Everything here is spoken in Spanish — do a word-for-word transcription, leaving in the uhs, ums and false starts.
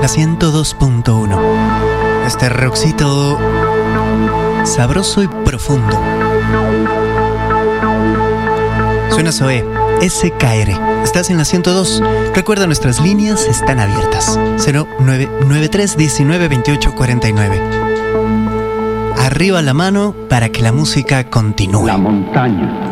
la ciento dos punto uno. Este rockcito sabroso y profundo. Suena Zoé, S K R. Estás en la ciento dos. Recuerda, nuestras líneas están abiertas. cero nueve nueve tres diecinueve veintiocho cuarenta y nueve. Arriba la mano para que la música continúe. La montaña